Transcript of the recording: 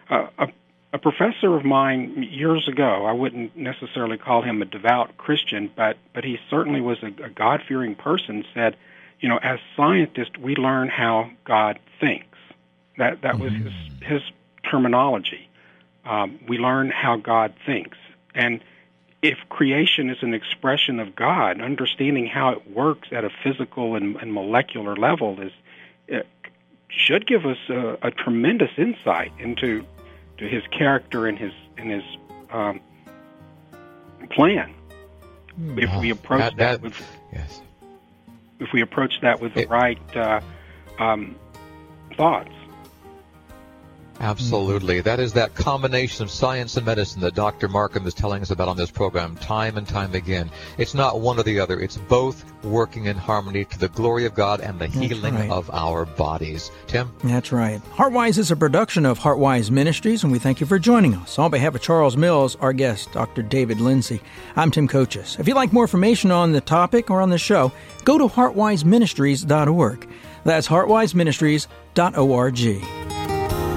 A professor of mine years ago, I wouldn't necessarily call him a devout Christian, but he certainly was a God-fearing person, said, as scientists, we learn how God thinks. That was his terminology. We learn how God thinks. And if creation is an expression of God, understanding how it works at a physical and molecular level should give us a tremendous insight into his character and his plan. If we approach that with the right thoughts. Absolutely. That is that combination of science and medicine that Dr. Markham is telling us about on this program time and time again. It's not one or the other. It's both working in harmony to the glory of God and the healing of our bodies. Tim? That's right. HeartWise is a production of HeartWise Ministries, and we thank you for joining us. On behalf of Charles Mills, our guest, Dr. David Lindsay, I'm Tim Kochis. If you'd like more information on the topic or on the show, go to heartwiseministries.org. That's heartwiseministries.org.